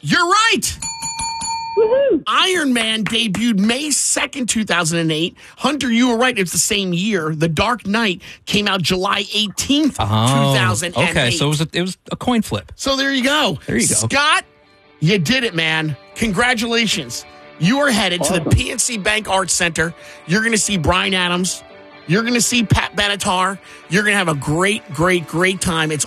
You're right. Woohoo! Iron Man debuted May 2nd, 2008. Hunter, you were right. It's the same year. The Dark Knight came out July 18th, 2008. Okay, so it was a coin flip. So there you go. There you go. Scott, you did it, man. Congratulations. You are headed to the PNC Bank Arts Center. You're going to see Bryan Adams. You're going to see Pat Benatar. You're going to have a great, great, great time. It's